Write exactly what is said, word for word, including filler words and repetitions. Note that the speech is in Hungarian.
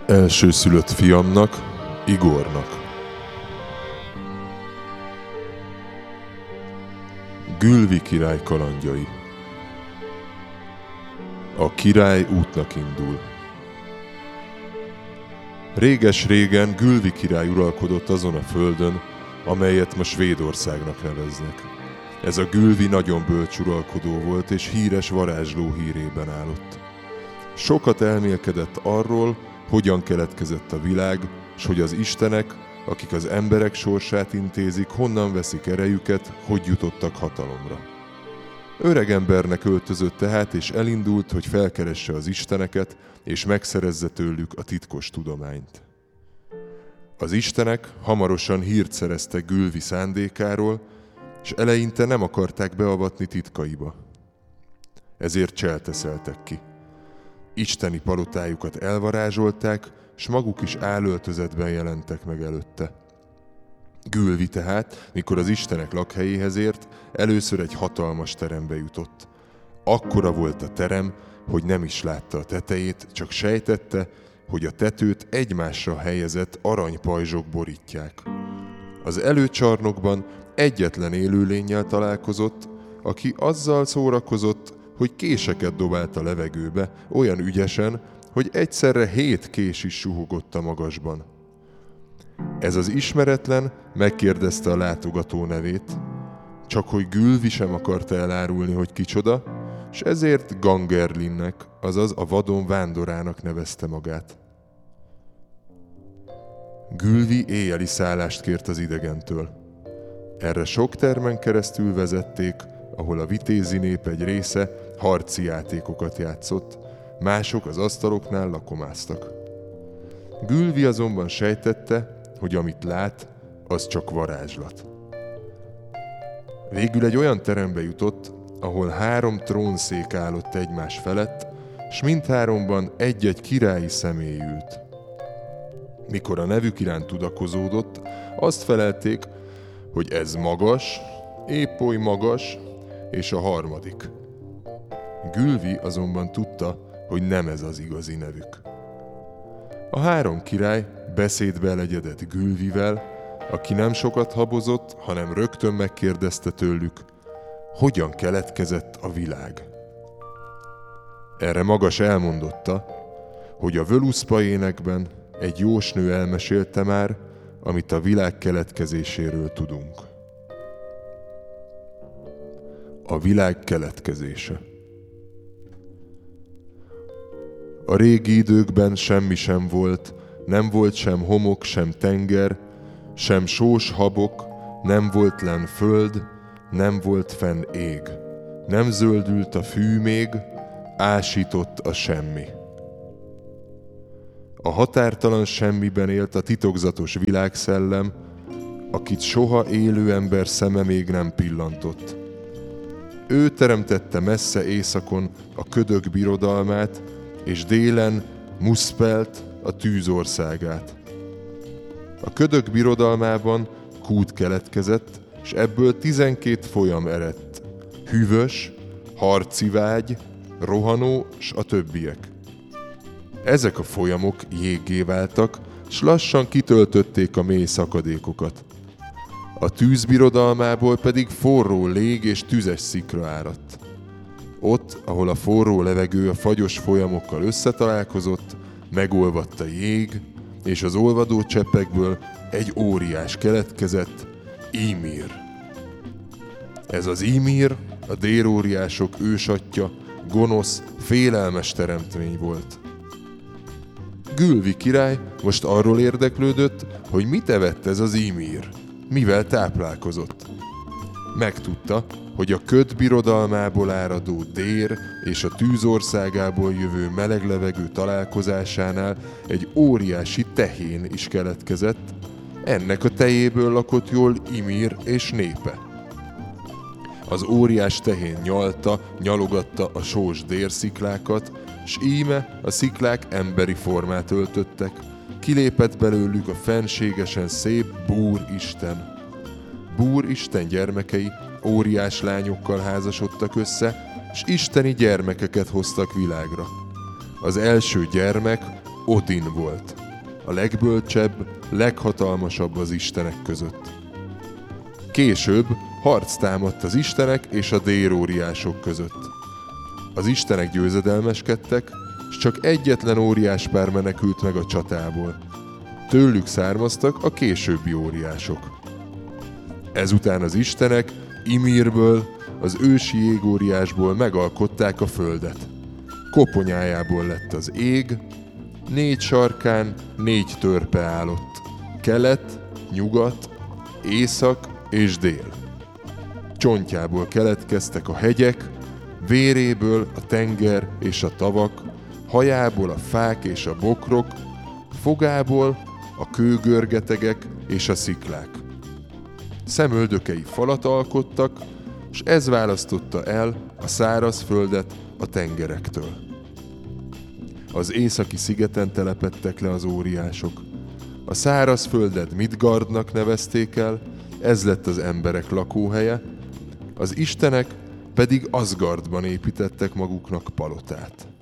Elsőszülött fiamnak, Igornak. Gülvi király kalandjai. A király útnak indul. Réges-régen Gülvi király uralkodott azon a földön, amelyet ma Svédországnak neveznek. Ez a Gülvi nagyon bölcs uralkodó volt, és híres varázsló hírében állott. Sokat elmélkedett arról, hogyan keletkezett a világ, s hogy az istenek, akik az emberek sorsát intézik, honnan veszik erejüket, hogy jutottak hatalomra. Öregembernek öltözött tehát, és elindult, hogy felkeresse az isteneket, és megszerezze tőlük a titkos tudományt. Az istenek hamarosan hírt szereztek Gülvi szándékáról, és eleinte nem akarták beavatni titkaiba. Ezért cselteszeltek ki. Isteni palotájukat elvarázsolták, s maguk is álöltözetben jelentek meg előtte. Gülvi tehát, mikor az istenek lakhelyéhez ért, először egy hatalmas terembe jutott. Akkora volt a terem, hogy nem is látta a tetejét, csak sejtette, hogy a tetőt egymásra helyezett aranypajzsok borítják. Az előcsarnokban egyetlen élőlénnyel találkozott, aki azzal szórakozott, hogy késeket dobált a levegőbe, olyan ügyesen, hogy egyszerre hét kés is suhogott a magasban. Ez az ismeretlen megkérdezte a látogató nevét, csak hogy Gülvi sem akarta elárulni, hogy kicsoda, s ezért Gangerlinnek, azaz a vadon vándorának nevezte magát. Gülvi éjjeli szállást kért az idegentől. Erre sok termen keresztül vezették, ahol a vitézi nép egy része harci játékokat játszott, mások az asztaloknál lakomáztak. Gülvi azonban sejtette, hogy amit lát, az csak varázslat. Végül egy olyan terembe jutott, ahol három trónszék állott egymás felett, s mindháromban egy-egy királyi személy ült. Mikor a nevük iránt tudakozódott, azt felelték, hogy ez magas, épp oly magas, és a harmadik. Gülvi azonban tudta, hogy nem ez az igazi nevük. A három király beszédbe elegyedett Gülvivel, aki nem sokat habozott, hanem rögtön megkérdezte tőlük, hogyan keletkezett a világ. Erre Magas elmondotta, hogy a Völuszpa énekben egy jósnő elmesélte már, amit a világ keletkezéséről tudunk. A világ keletkezése. A régi időkben semmi sem volt, nem volt sem homok, sem tenger, sem sós habok, nem volt lenn föld, nem volt fenn ég. Nem zöldült a fű még, ásított a semmi. A határtalan semmiben élt a titokzatos világszellem, akit soha élő ember szeme még nem pillantott. Ő teremtette messze északon a ködök birodalmát, és délen Muszpelt, a tűzországát. A ködök birodalmában kút keletkezett, és ebből tizenkét folyam eredt. Hűvös, harci vágy, rohanó, s a többiek. Ezek a folyamok jéggé váltak, s lassan kitöltötték a mély szakadékokat. A tűz birodalmából pedig forró lég és tüzes szikra áradt. Ott, ahol a forró levegő a fagyos folyamokkal összetalálkozott, megolvadt a jég, és az olvadó cseppekből egy óriás keletkezett, Ymir. Ez az Ymir, a déróriások ősatja, gonosz, félelmes teremtmény volt. Gülvi király most arról érdeklődött, hogy mit evett ez az Ymir, mivel táplálkozott. Megtudta, hogy a köd birodalmából áradó dér és a tűzországából jövő meleg levegő találkozásánál egy óriási tehén is keletkezett, ennek a tejéből lakott jól Ymir és népe. Az óriás tehén nyalta, nyalogatta a sós dérsziklákat, s íme a sziklák emberi formát öltöttek, kilépett belőlük a fenségesen szép Búr isten. Búr isten gyermekei óriás lányokkal házasodtak össze, s isteni gyermekeket hoztak világra. Az első gyermek Odin volt, a legbölcsebb, leghatalmasabb az istenek között. Később harc támadt az istenek és a déróriások között. Az istenek győzedelmeskedtek, s csak egyetlen óriáspár menekült meg a csatából. Tőlük származtak a későbbi óriások. Ezután az istenek Ymirből, az ősi jégóriásból megalkották a földet. Koponyájából lett az ég, négy sarkán négy törpe állott, kelet, nyugat, észak és dél. Csontjából keletkeztek a hegyek, véréből a tenger és a tavak, hajából a fák és a bokrok, fogából a kőgörgetegek és a sziklák. Szemöldökei falat alkottak, s ez választotta el a szárazföldet a tengerektől. Az északi szigeten telepedtek le az óriások. A szárazföldet Midgardnak nevezték el, ez lett az emberek lakóhelye, az istenek pedig Asgardban építettek maguknak palotát.